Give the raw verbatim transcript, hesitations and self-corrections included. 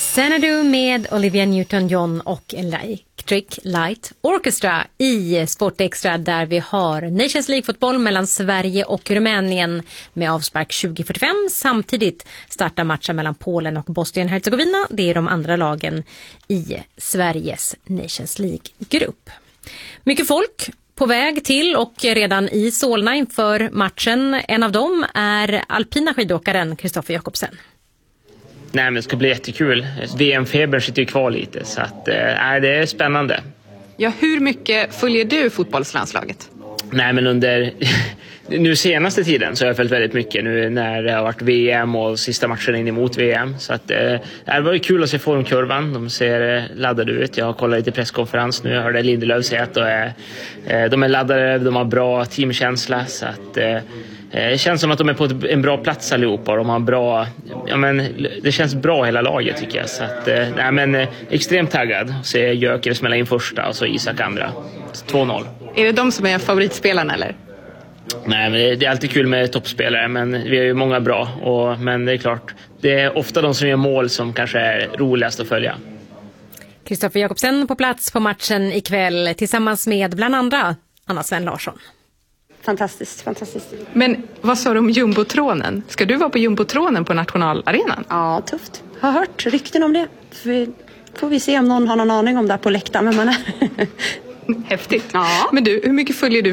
Xanadu med Olivia Newton-John och Electric Light Orchestra i Sport Extra, där vi har Nations League-fotboll mellan Sverige och Rumänien med avspark tjugo fyrtiofem. Samtidigt startar matchen mellan Polen och Bosnien-Hercegovina. Det är de andra lagen i Sveriges Nations League-grupp. Mycket folk på väg till och redan i Solna inför matchen. En av dem är alpina skidåkaren Kristoffer Jakobsen. Nej, men det ska bli jättekul. V M-febern sitter ju kvar lite, så att, äh, det är spännande. Ja, hur mycket följer du fotbollslandslaget? Nej, men under nu senaste tiden så har jag följt väldigt mycket nu när det har varit V M och sista matchen in emot V M. Så att, äh, det var ju kul att se formkurvan. De ser äh, laddade ut. Jag har kollat lite presskonferens nu. Jag hörde Lindelöf säga att de är, äh, de är laddade, de har bra teamkänsla. Så att äh, det känns som att de är på en bra plats allihopa. De har bra, ja, men det känns bra hela laget tycker jag. Så att, nej, men extremt taggad. Se Jöker smälla in första och så Isak andra. två noll. Är det de som är favoritspelarna eller? Nej, men det är alltid kul med toppspelare, men vi har ju många bra. Och, men det är klart, det är ofta de som gör mål som kanske är roligast att följa. Kristoffer Jakobsen på plats på matchen ikväll tillsammans med bland andra Anna Sven Larsson. Fantastiskt, fantastiskt. Men vad sa du om jumbotronen? Ska du vara på jumbotronen på nationalarenan? Ja, tufft. Har hört rykten om det. För, får vi se om någon har någon aning om det på läktaren, men man är. Häftigt. Ja. Men du, hur mycket följer du